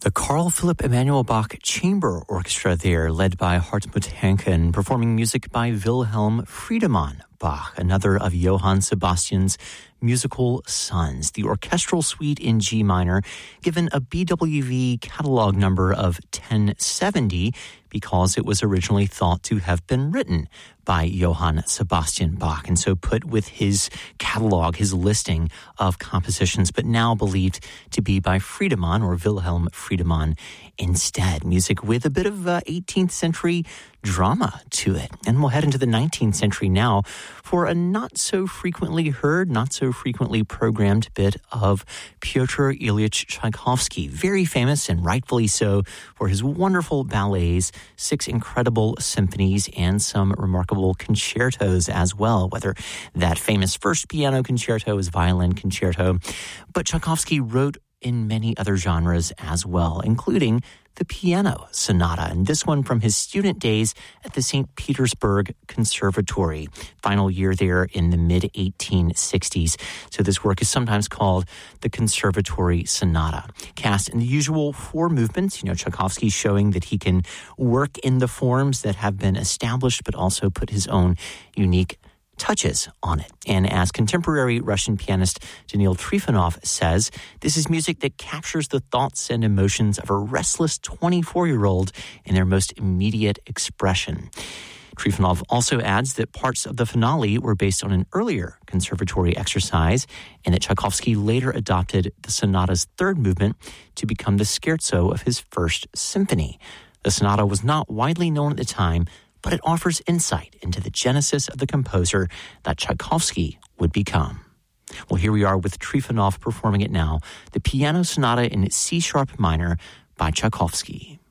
The Carl Philipp Emanuel Bach Chamber Orchestra there, led by Hartmut Henken, performing music by Wilhelm Friedemann Bach, another of Johann Sebastian's musical sons. The orchestral suite in G minor, given a BWV catalog number of 1070 because it was originally thought to have been written by Johann Sebastian Bach, and so put with his catalog, his listing of compositions, but now believed to be by Friedemann or Wilhelm Friedemann instead. Music with a bit of 18th century drama to it. And we'll head into the 19th century now for a not so frequently heard, not so frequently programmed bit of Pyotr Ilyich Tchaikovsky, very famous and rightfully so for his wonderful ballets, 6 incredible symphonies, and some remarkable concertos as well, whether that famous first piano concerto is violin concerto. But Tchaikovsky wrote in many other genres as well, including the piano sonata, and this one from his student days at the St. Petersburg Conservatory, final year there in the mid-1860s. So this work is sometimes called the Conservatory Sonata. Cast in the usual 4 movements, Tchaikovsky showing that he can work in the forms that have been established, but also put his own unique touches on it. And as contemporary Russian pianist Danil Trifonov says, this is music that captures the thoughts and emotions of a restless 24-year-old in their most immediate expression. Trifonov also adds that parts of the finale were based on an earlier conservatory exercise, and that Tchaikovsky later adopted the sonata's 3rd movement to become the scherzo of his 1st symphony. The sonata was not widely known at the time, but it offers insight into the genesis of the composer that Tchaikovsky would become. Well, here we are with Trifonov performing it now, the piano sonata in C-sharp minor by Tchaikovsky.